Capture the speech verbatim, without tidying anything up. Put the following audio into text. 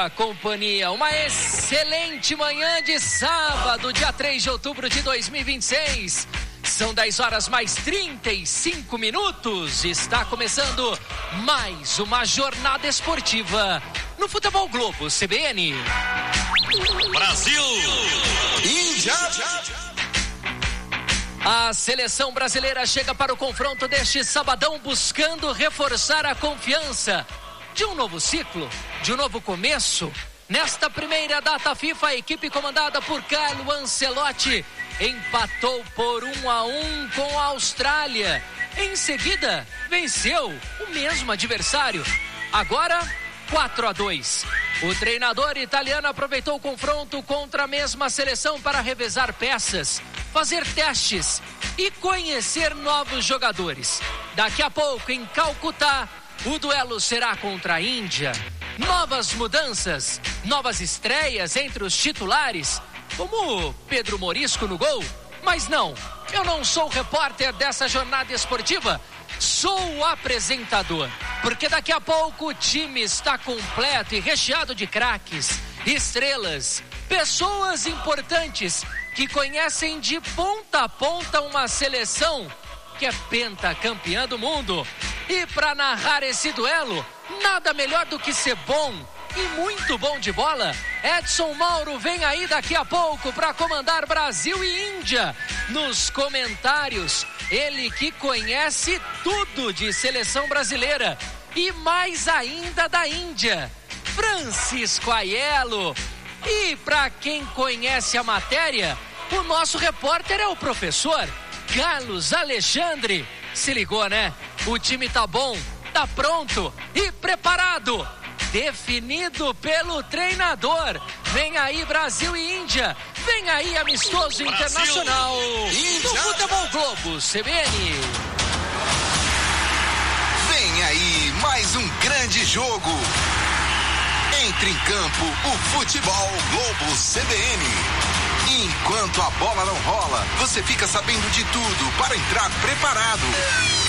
sua companhia. Uma excelente manhã de sábado, dia três de outubro de dois mil e vinte e seis. São dez horas mais trinta e cinco minutos. Está começando mais uma jornada esportiva no Futebol Globo C B N. Brasil! Índia! A seleção brasileira chega para o confronto deste sabadão buscando reforçar a confiança de um novo ciclo, de um novo começo. Nesta primeira data FIFA, a equipe comandada por Carlo Ancelotti empatou por um a um com a Austrália. Em seguida, venceu o mesmo adversário. Agora, quatro a dois. O treinador italiano aproveitou o confronto contra a mesma seleção para revezar peças, fazer testes e conhecer novos jogadores. Daqui a pouco, em Calcutá, o duelo será contra a Índia. Novas mudanças, novas estreias entre os titulares, como Pedro Morisco no gol. Mas não, eu não sou o repórter dessa jornada esportiva, sou o apresentador. Porque daqui a pouco o time está completo e recheado de craques, estrelas, pessoas importantes que conhecem de ponta a ponta uma seleção que é pentacampeã do mundo. E para narrar esse duelo, nada melhor do que ser bom e muito bom de bola. Edson Mauro vem aí daqui a pouco para comandar Brasil e Índia. Nos comentários, ele que conhece tudo de seleção brasileira e mais ainda da Índia, Francisco Aiello. E para quem conhece a matéria, o nosso repórter é o professor Carlos Alexandre. Se ligou, né? O time tá bom, tá pronto e preparado. Definido pelo treinador. Vem aí Brasil e Índia. Vem aí amistoso Brasil, internacional Índia. do Futebol Globo C B N. Vem aí mais um grande jogo. Entre em campo o Futebol Globo C B N. Enquanto a bola não rola, você fica sabendo de tudo para entrar preparado.